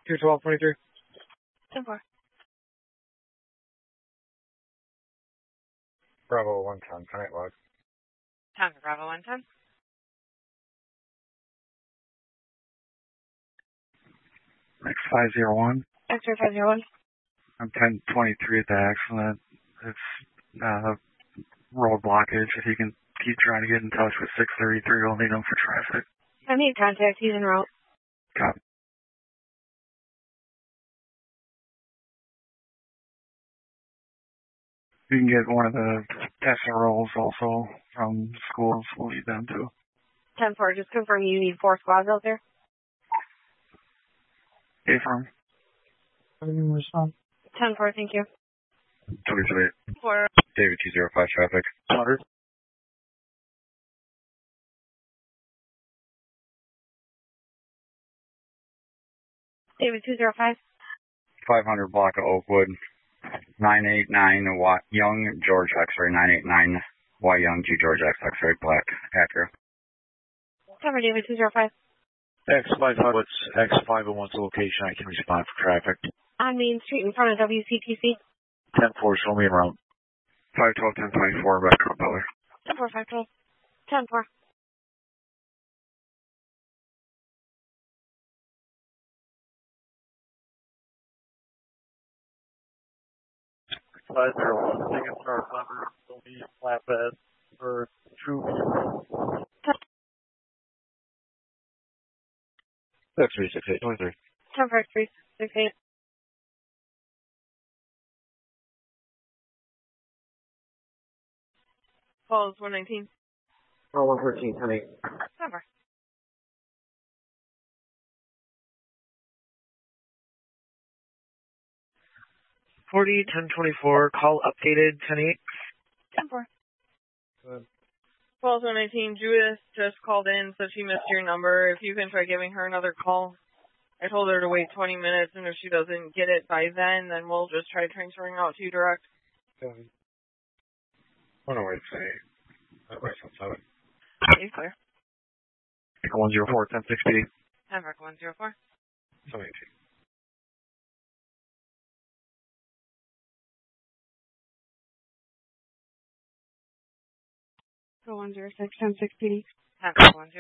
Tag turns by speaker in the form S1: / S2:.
S1: 21223.
S2: 10-4.
S1: Bravo 110, tonight log.
S2: 10 for Bravo 110.
S3: X501.
S2: X-ray 501.
S3: I'm 1023 at the accident. It's road blockage. If you can keep trying to get in touch with 633, we'll need them for traffic.
S2: I need contact. He's en route.
S3: Copy. You can get one of the SROs also from schools. We'll need them too.
S2: 10-4. Just confirm you need 4 squads out there.
S3: A-firm.
S2: 10-4. Thank you.
S1: 23.
S2: 4.
S1: David 205 traffic. 100.
S2: David 205.
S1: 500 block of Oakwood. 989 Young George X-ray. 989 Y Young G George X-ray black Acura.
S2: Cover David 205.
S4: X501's location. I can respond for traffic.
S2: On Main Street in front of WCTC.
S4: 10-4, show me around.
S3: 512, 1024, Restaurant Butler.
S2: 10-4, 512. 10-4.
S4: Second star cover. Don't be flatbed for true.
S1: 368 23.
S2: 10-4, 368. Falls 119.
S1: 113, 10-8.
S2: 10-4.
S3: Call updated 10-8.
S2: 10-4.
S5: Falls 119. Judith just called in, said she missed your number. If you can try giving her another call. I told her to wait 20 minutes, and if she doesn't get it by then we'll just try transferring out to you direct.
S1: 108, 7.
S2: Okay, clear.
S3: 104, 1060.
S2: 10-4, 104.
S1: 718.
S2: Go 106, 1060. 10-4, 106.